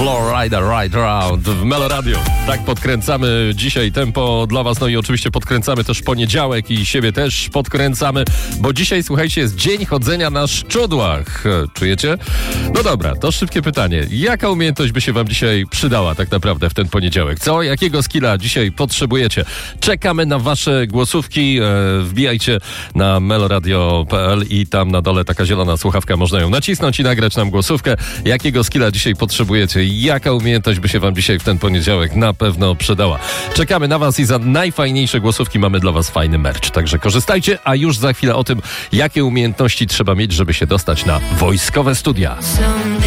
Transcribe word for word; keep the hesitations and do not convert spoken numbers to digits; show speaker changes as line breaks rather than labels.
Florida Ride Round w Melo Radio. Tak podkręcamy dzisiaj tempo dla was, no i oczywiście podkręcamy też poniedziałek i siebie też podkręcamy, bo dzisiaj, słuchajcie, jest dzień chodzenia na szczudłach. Czujecie? No dobra, to szybkie pytanie. Jaka umiejętność by się wam dzisiaj przydała tak naprawdę w ten poniedziałek? Co? Jakiego skilla dzisiaj potrzebujecie? Czekamy na wasze głosówki. E, wbijajcie na meloradio kropka p l i tam na dole taka zielona słuchawka, można ją nacisnąć i nagrać nam głosówkę. Jakiego skilla dzisiaj potrzebujecie? Jaka umiejętność by się wam dzisiaj w ten poniedziałek na pewno przydała? Czekamy na was i za najfajniejsze głosówki mamy dla was fajny merch. Także korzystajcie, a już za chwilę o tym, jakie umiejętności trzeba mieć, żeby się dostać na wojskowe studia.